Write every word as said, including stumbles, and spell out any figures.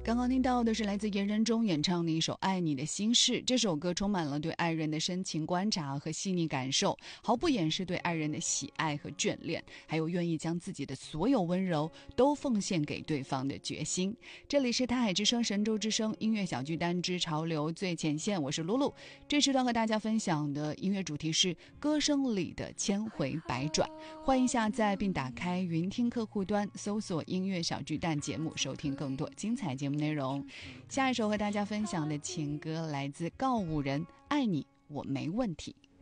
刚刚听到的是来自严仁中演唱的一首《爱你的心事》，这首歌充满了对爱人的深情观察和细腻感受，毫不掩饰对爱人的喜爱和眷恋，还有愿意将自己的所有温柔都奉献给对方的决心。这里是台海之声神州之声音乐小巨蛋之潮流最前线，我是露露。这时段和大家分享的音乐主题是歌声里的千回百转，欢迎下载并打开云听客户端，搜索音乐小巨蛋节目，收听更多精彩节目内容。下一首和大家分享的情歌来自告五人，爱你我没问题。